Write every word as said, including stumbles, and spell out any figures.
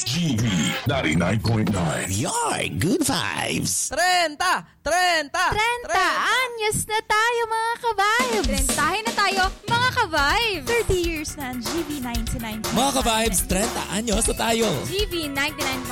G V ninety-nine point nine. Your good vibes. Trenta! Trenta! Trenta! Anyos na tayo mga ka-vibes! Trentahin na tayo mga ka-vibes! thirty years na ang G V ninety-nine point nine. Mga ka-vibes, trenta anyos na tayo. G V ninety-nine